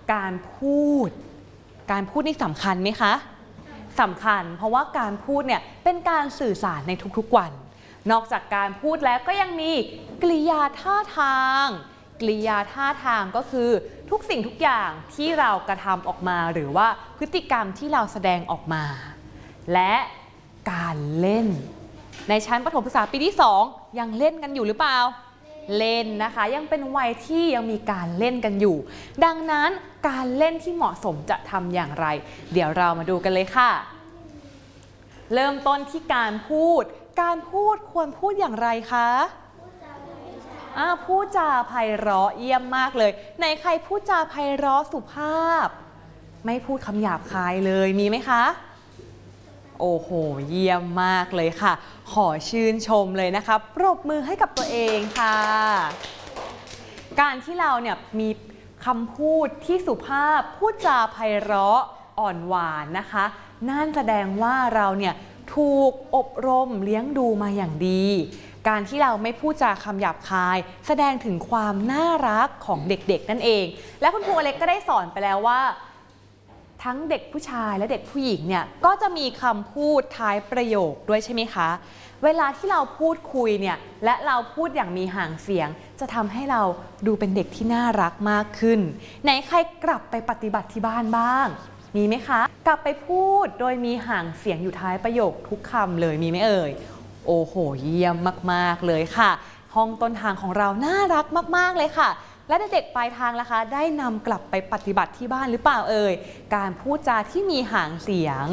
การพูดนี่สำคัญไหมคะสำคัญเพราะว่าการพูดเนี่ยเป็นการสื่อสารในทุกๆวันนอกจากการพูดแล้วก็ยังมีกริยาท่าทางกริยาท่าทางก็คือทุกสิ่งทุกอย่างที่เรากระทำออกมาหรือว่าพฤติกรรมที่เราแสดงออกมาและการเล่นในชั้นประถมศึกษาปีที่2ยังเล่นกันอยู่หรือเปล่าเล่นนะคะยังเป็นวัยที่ยังมีการเล่นกันอยู่ดังนั้นการเล่นที่เหมาะสมจะทำอย่างไรเดี๋ยวเรามาดูกันเลยค่ะเริ่มต้นที่การพูดควรพูดอย่างไรคะพูดจาไพเราะเยี่ยมมากเลยไหนใครพูดจาไพเราะสุภาพไม่พูดคำหยาบคายเลยมีไหมคะโอ้โหเยี่ยมมากเลยค่ะขอชื่นชมเลยนะคะปรบมือให้กับตัวเองค่ะการที่เราเนี่ยมีคำพูดที่สุภาพพูดจาไพเราะอ่อนหวานนะคะนั่นแสดงว่าเราเนี่ยถูกอบรมเลี้ยงดูมาอย่างดีการที่เราไม่พูดจาคำหยาบคายแสดงถึงความน่ารักของเด็กๆนั่นเองและคุณครูอเล็กก็ได้สอนไปแล้วว่าทั้งเด็กผู้ชายและเด็กผู้หญิงเนี่ยก็จะมีคำพูดท้ายประโยคด้วยใช่ไหมคะเวลาที่เราพูดคุยเนี่ยและเราพูดอย่างมีหางเสียงจะทำให้เราดูเป็นเด็กที่น่ารักมากขึ้นไหนใครกลับไปปฏิบัติที่บ้านบ้างมีไหมคะกลับไปพูดโดยมีหางเสียงอยู่ท้ายประโยคทุกคำเลยมีไหมเอ่ยโอ้โหเยี่ยมมากๆเลยค่ะห้องต้นทางของเราน่ารักมากๆเลยค่ะและเด็กปลายทางล่ะคะได้นำกลับไปปฏิบัติที่บ้านหรือเปล่าเอ่ยการพูดจาที่มีหางเสียง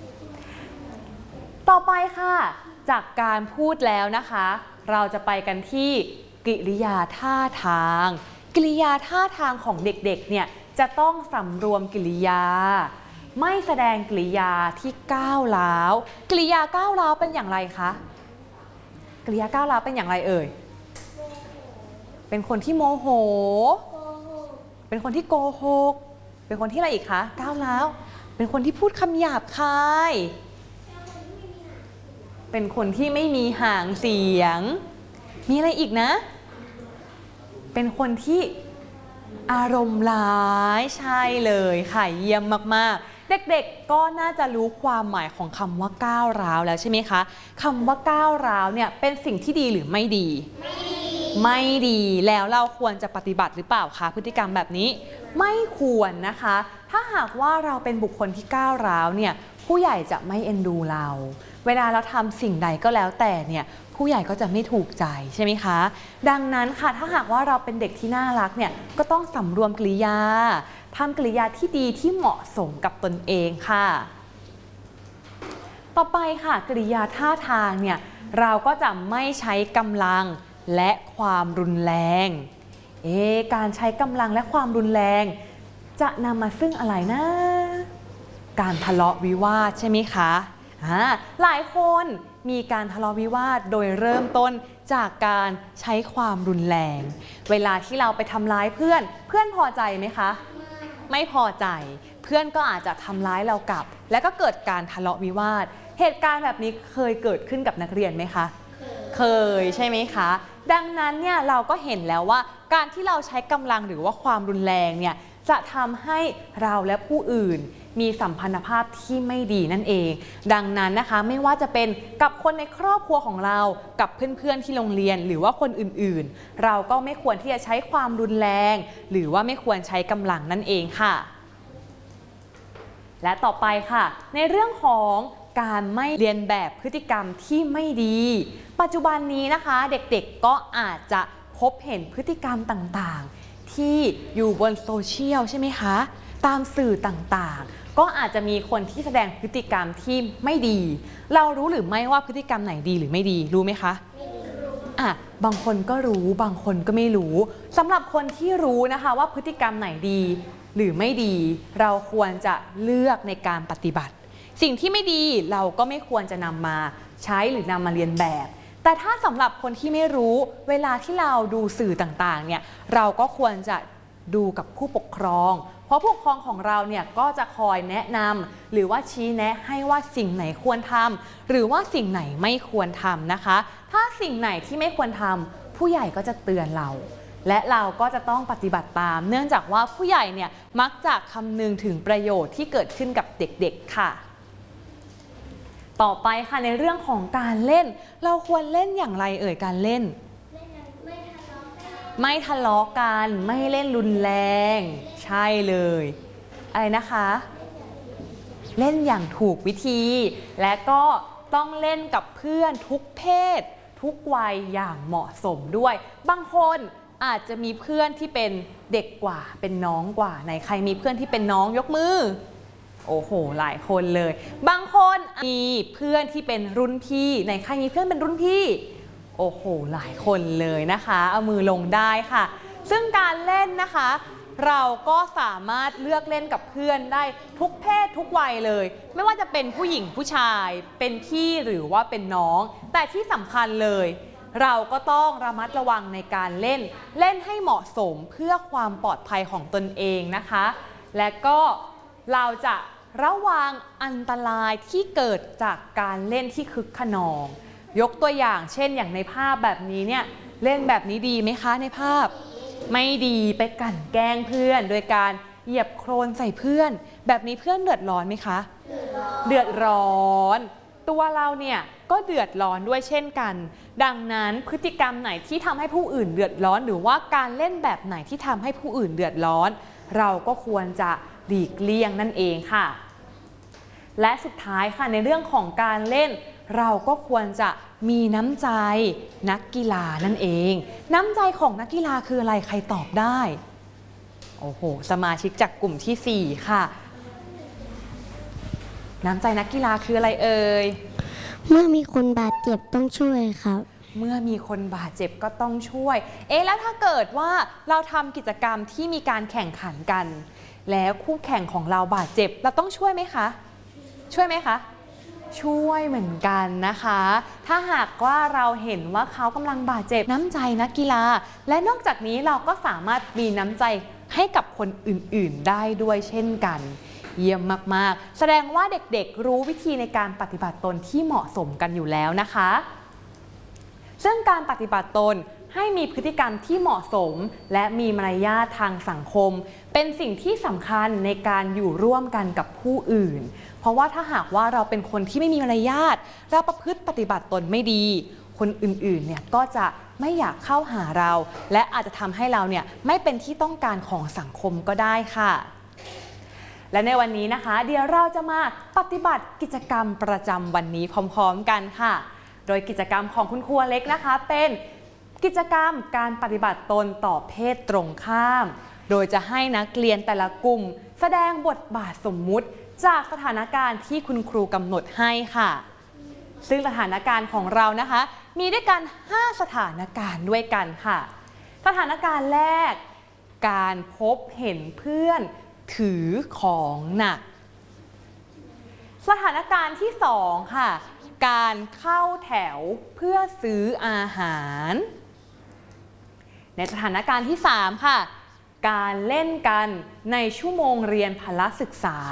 ต่อไปค่ะจากการพูดแล้วนะคะเราจะไปกันที่กิริยาท่าทางกิริยาท่าทางของเด็กๆเนี่ยจะต้องสำรวมกิริยาไม่แสดงกิริยาที่ก้าวร้าวกิริยาก้าวร้าวเป็นอย่างไรคะกิริยาก้าวร้าวเป็นอย่างไรเอ่ยเป็นคนที่โมโหเป็นคนที่โกหกเป็นคนที่อะไรอีกคะก้าวร้าวเป็นคนที่พูดคำหยาบคายเป็นคนที่ไม่มีหางเสียงมีอะไรอีกนะเป็นคนที่อารมณ์ร้ายใช่เลยค่ะเยี่ยมมากๆเด็กๆก็น่าจะรู้ความหมายของคำว่าก้าวร้าวแล้วใช่ไหมคะคำว่าก้าวร้าวเนี่ยเป็นสิ่งที่ดีหรือไม่ดีไม่ดีแล้วเราควรจะปฏิบัติหรือเปล่าคะพฤติกรรมแบบนี้ไม่ควรนะคะถ้าหากว่าเราเป็นบุคคลที่ก้าวร้าวเนี่ยผู้ใหญ่จะไม่เอ็นดูเราเวลาเราทำสิ่งใดก็แล้วแต่เนี่ยผู้ใหญ่ก็จะไม่ถูกใจใช่ไหมคะดังนั้นค่ะถ้าหากว่าเราเป็นเด็กที่น่ารักเนี่ยก็ต้องสำรวมกริยาทำกริยาที่ดีที่เหมาะสมกับตนเองค่ะต่อไปค่ะกริยาท่าทางเนี่ยเราก็จะไม่ใช้กำลังและความรุนแรงการใช้กำลังและความรุนแรงจะนำมาซึ่งอะไรนะการทะเลาะวิวาทใช่ไหมคะหลายคนมีการทะเลาะวิวาทโดยเริ่มต้นจากการใช้ความรุนแรงเวลาที่เราไปทำร้ายเพื่อนพอใจไหมคะไม่พอใจเพื่อนก็อาจจะทำร้ายเรากลับแล้วก็เกิดการทะเลาะวิวาทเหตุการณ์แบบนี้เคยเกิดขึ้นกับนักเรียนไหมคะเคยใช่ไหมคะดังนั้นเนี่ยเราก็เห็นแล้วว่าการที่เราใช้กำลังหรือว่าความรุนแรงเนี่ยจะทำให้เราและผู้อื่นมีสัมพันธภาพที่ไม่ดีนั่นเองดังนั้นนะคะไม่ว่าจะเป็นกับคนในครอบครัวของเรากับเพื่อนๆที่โรงเรียนหรือว่าคนอื่นๆเราก็ไม่ควรที่จะใช้ความรุนแรงหรือว่าไม่ควรใช้กำลังนั่นเองค่ะและต่อไปค่ะในเรื่องของการไม่เรียนแบบพฤติกรรมที่ไม่ดีปัจจุบันนี้นะคะเด็กๆก็อาจจะพบเห็นพฤติกรรมต่างๆที่อยู่บนโซเชียลใช่ไหมคะตามสื่อต่างๆก็อาจจะมีคนที่แสดงพฤติกรรมที่ไม่ดีเรารู้หรือไม่ว่าพฤติกรรมไหนดีหรือไม่ดีรู้ไหมคะบางคนก็รู้บางคนก็ไม่รู้สำหรับคนที่รู้นะคะว่าพฤติกรรมไหนดีหรือไม่ดีเราควรจะเลือกในการปฏิบัติสิ่งที่ไม่ดีเราก็ไม่ควรจะนำมาใช้หรือนำมาเรียนแบบแต่ถ้าสำหรับคนที่ไม่รู้เวลาที่เราดูสื่อต่างๆเนี่ยเราก็ควรจะดูกับผู้ปกครองเพราะผู้ปกครองของเราเนี่ยก็จะคอยแนะนำหรือว่าชี้แนะให้ว่าสิ่งไหนควรทำหรือว่าสิ่งไหนไม่ควรทำนะคะถ้าสิ่งไหนที่ไม่ควรทำผู้ใหญ่ก็จะเตือนเราและเราก็จะต้องปฏิบัติตามเนื่องจากว่าผู้ใหญ่เนี่ยมักจะคำนึงถึงประโยชน์ที่เกิดขึ้นกับเด็กๆค่ะต่อไปค่ะในเรื่องของการเล่นเราควรเล่นอย่างไรการเล่นไม่ทะเลาะกันไม่เล่นรุนแรงใช่เลยอะไรนะคะเล่นอย่างถูกวิธีและก็ต้องเล่นกับเพื่อนทุกเพศทุกวัยอย่างเหมาะสมด้วยบางคนอาจจะมีเพื่อนที่เป็นเด็กกว่าเป็นน้องกว่าไหนใครมีเพื่อนที่เป็นน้องยกมือโอ้โหหลายคนเลยบางคนมีเพื่อนที่เป็นรุ่นพี่ไหนใครมีเพื่อนเป็นรุ่นพี่โอ้โหหลายคนเลยนะคะเอามือลงได้ค่ะซึ่งการเล่นนะคะเราก็สามารถเลือกเล่นกับเพื่อนได้ทุกเพศทุกวัยเลยไม่ว่าจะเป็นผู้หญิงผู้ชายเป็นพี่หรือว่าเป็นน้องแต่ที่สำคัญเลยเราก็ต้องระมัดระวังในการเล่นให้เหมาะสมเพื่อความปลอดภัยของตนเองนะคะและก็เราจะระวังอันตรายที่เกิดจากการเล่นที่คึกขนองยกตัวอย่างเช่นอย่างในภาพแบบนี้เนี่ยเล่นแบบนี้ดีไหมคะในภาพไม่ดีไปกลั่นแกล้งเพื่อนโดยการเหยียบโคลนใส่เพื่อนแบบนี้เพื่อนเดือดร้อนไหมคะเดือดร้อนตัวเราเนี่ยก็เดือดร้อนด้วยเช่นกันดังนั้นพฤติกรรมไหนที่ทำให้ผู้อื่นเดือดร้อนหรือว่าการเล่นแบบไหนที่ทำให้ผู้อื่นเดือดร้อนเราก็ควรจะหลีกเลี่ยงนั่นเองค่ะและสุดท้ายค่ะในเรื่องของการเล่นเราก็ควรจะมีน้ำใจนักกีฬานั่นเองน้ำใจของนักกีฬาคืออะไรใครตอบได้โอ้โหสมาชิกจากกลุ่มที่4ค่ะน้ำใจนักกีฬาคืออะไรเมื่อมีคนบาดเจ็บต้องช่วยครับเมื่อมีคนบาดเจ็บก็ต้องช่วยแล้วถ้าเกิดว่าเราทำกิจกรรมที่มีการแข่งขันกันแล้วคู่แข่งของเราบาดเจ็บเราต้องช่วยไหมคะช่วยไหมคะช่วยเหมือนกันนะคะถ้าหากว่าเราเห็นว่าเขากำลังบาดเจ็บน้ำใจนักกีฬาและนอกจากนี้เราก็สามารถมีน้ำใจให้กับคนอื่นๆได้ด้วยเช่นกันเยี่ยมมากๆแสดงว่าเด็กๆรู้วิธีในการปฏิบัติตนที่เหมาะสมกันอยู่แล้วนะคะซึ่งการปฏิบัติตนให้มีพฤติกรรมที่เหมาะสมและมีมารยาททางสังคมเป็นสิ่งที่สำคัญในการอยู่ร่วมกันกับผู้อื่นเพราะว่าถ้าหากว่าเราเป็นคนที่ไม่มีมารยาทเราประพฤติปฏิบัติตนไม่ดีคนอื่นๆเนี่ยก็จะไม่อยากเข้าหาเราและอาจจะทำให้เราเนี่ยไม่เป็นที่ต้องการของสังคมก็ได้ค่ะและในวันนี้นะคะเดี๋ยวเราจะมาปฏิบัติกิจกรรมประจำวันนี้พร้อมๆกันค่ะโดยกิจกรรมของคุณครูเล็กนะคะเป็นกิจกรรมการปฏิบัติตนต่อเพศตรงข้ามโดยจะให้นักเรียนแต่ละกลุ่มแสดงบทบาทสมมุติจากสถานการณ์ที่คุณครูกำหนดให้ค่ะซึ่งสถานการณ์ของเรานะคะมีด้วยกัน5สถานการณ์ด้วยกันค่ะสถานการณ์แรกการพบเห็นเพื่อนถือของหนักสถานการณ์ที่2ค่ะการเข้าแถวเพื่อซื้ออาหารในสถานการณ์ที่3ค่ะการเล่นกันในชั่วโมงเรียนพละศึกษา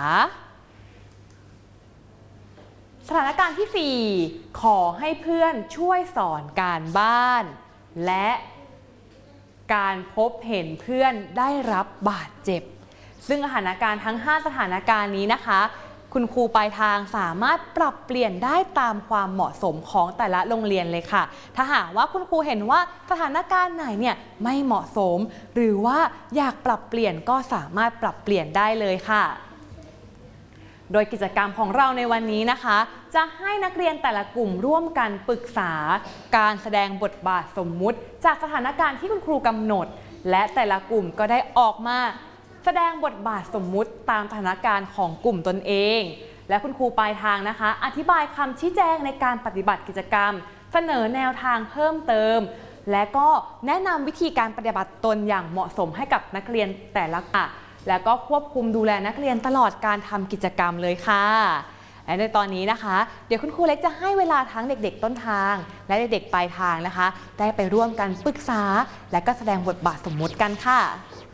สถานการณ์ที่4ขอให้เพื่อนช่วยสอนการบ้านและการพบเห็นเพื่อนได้รับบาดเจ็บซึ่งสถานการณ์ทั้ง5สถานการณ์นี้นะคะคุณครูปลายทางสามารถปรับเปลี่ยนได้ตามความเหมาะสมของแต่ละโรงเรียนเลยค่ะถ้าหากว่าคุณครูเห็นว่าสถานการณ์ไหนเนี่ยไม่เหมาะสมหรือว่าอยากปรับเปลี่ยนก็สามารถปรับเปลี่ยนได้เลยค่ะโดยกิจกรรมของเราในวันนี้นะคะจะให้นักเรียนแต่ละกลุ่มร่วมกันปรึกษาการแสดงบทบาทสมมุติจากสถานการณ์ที่คุณครูกำหนดและแต่ละกลุ่มก็ได้ออกมาแสดงบทบาทสมมุติตามสถานการณ์ของกลุ่มตนเองและคุณครูปลายทางนะคะอธิบายคำชี้แจงในการปฏิบัติกิจกรรมเสนอแนวทางเพิ่มเติมและก็แนะนำวิธีการปฏิบัติตนอย่างเหมาะสมให้กับนักเรียนแต่ละกลุ่มและก็ควบคุมดูแลนักเรียนตลอดการทำกิจกรรมเลยค่ะและในตอนนี้นะคะเดี๋ยวคุณครูเล็กจะให้เวลาทั้งเด็กๆต้นทางและเด็กๆปลายทางนะคะได้ไปร่วมกันปรึกษาและก็แสดงบทบาทสมมุติกันค่ะ